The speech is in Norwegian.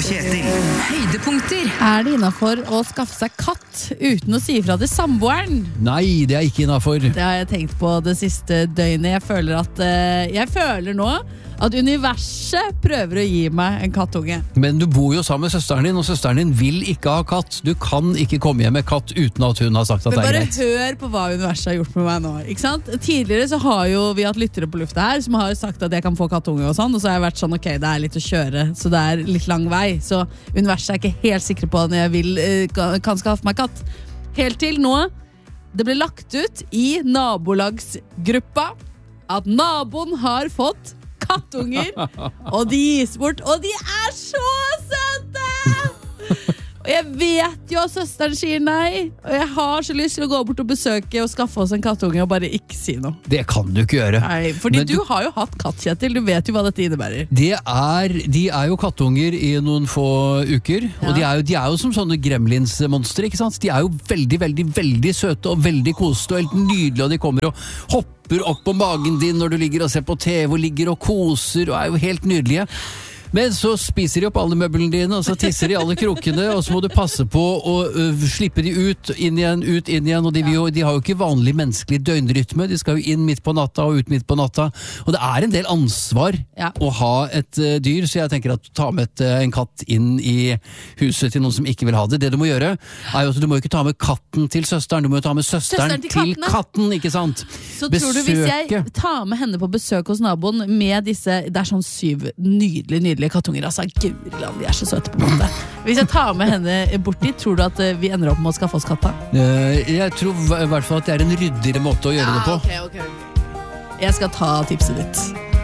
og Kjetil. Høydepunkter. Det innenfor å skaffe seg katt uten å si ifra til samboeren? Nei, det ikke innenfor. Det har jeg tenkt på det siste døgnet. Jeg føler nå at universet prøver å gi meg en kattunge. Men du bor jo sammen med søsteren din, og søsteren din vil ikke ha katt. Du kan ikke komme hjem med katt uten at hun har sagt at det er greit. Men bare hør på hva universet har gjort med meg nå, ikke sant? Tidligere så har jo vi hatt lyttere på lufta her som har sagt at jeg kan få kattunge og sånn, og så har jeg vært sånn, ok, det er litt å kjøre, så det er litt lang vei. Så universet er ikke helt sikre på at jeg kan skaffe meg katt. Helt til nå, det ble lagt ut i nabolagsgruppa at naboen har fått kattunger, og de gis bort, og de er så søte! Og jeg vet jo at søsteren sier nei, og jeg har så lyst til å gå bort og besøke og skaffe oss en kattunge og bare ikke si noe. Det kan du ikke gjøre. Nei, fordi du har jo hatt katt, Kjetil, du vet jo hva dette innebærer. De er jo kattunger i noen få uker, og de er jo som sånne gremlins-monstre, ikke sant? De er jo veldig, veldig, veldig søte og veldig koste og helt nydelige, og de kommer og hopper opp på magen din når du ligger og ser på TV og ligger og koser og er jo helt nydelige. Men så spiser de opp alle møblene dine, og så tisser de alle krokene, og så må du passe på å slippe de ut, inn igjen, og de har jo ikke vanlig menneskelig døgnrytme, de skal jo inn midt på natta og ut midt på natta, og det er en del ansvar å ha et dyr, så jeg tenker at ta med en katt inn i huset til noen som ikke vil ha det. Det du må gjøre, er jo at du må ikke ta med katten til søsteren, du må ta med søsteren til katten, ikke sant? Så tror du hvis jeg tar med henne på besøk hos naboen med disse, det er sånn 7 nydelige kattunger, altså Guriland, de er så søte på en måte. Hvis jeg tar med henne bort dit, tror du at vi ender opp med å skaffe oss katta? Jeg tror i hvert fall at det er en ryddigere måte å gjøre det på. Ok. Jeg skal ta tipset ditt.